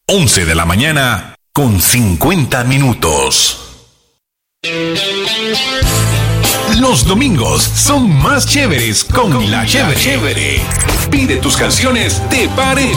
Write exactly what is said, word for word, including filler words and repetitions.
once de la mañana con cincuenta minutos. Los domingos son más chéveres con, con la chévere. chévere. Pide tus canciones de Pare